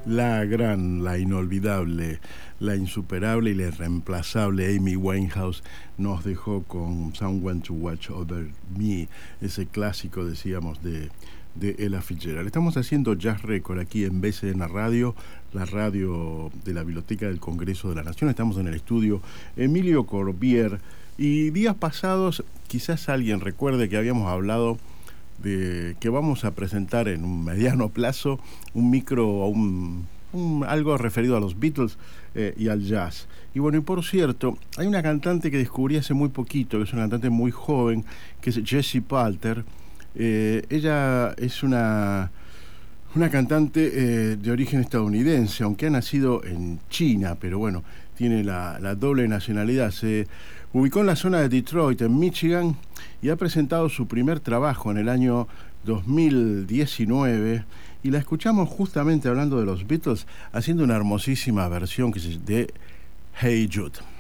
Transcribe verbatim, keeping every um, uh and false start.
La gran, la inolvidable, la insuperable y la irreemplazable Amy Winehouse nos dejó con Someone to Watch Over Me, ese clásico, decíamos, de, de Ella Fitzgerald. Estamos haciendo Jazz Record aquí en B C N Radio, la radio de la Biblioteca del Congreso de la Nación. Estamos en el estudio Emilio Corbier y días pasados quizás alguien recuerde que habíamos hablado de que vamos a presentar en un mediano plazo un micro o un, un, algo referido a los Beatles eh, y al jazz. Y bueno, y por cierto, hay una cantante que descubrí hace muy poquito, que es una cantante muy joven, que es Jessie Palter. Eh, ella es una, una cantante eh, de origen estadounidense, aunque ha nacido en China, pero bueno, tiene la, la doble nacionalidad. Se ubicó en la zona de Detroit, en Michigan, y ha presentado su primer trabajo en el año dos mil diecinueve, y la escuchamos justamente hablando de los Beatles, haciendo una hermosísima versión que es de Hey Jude.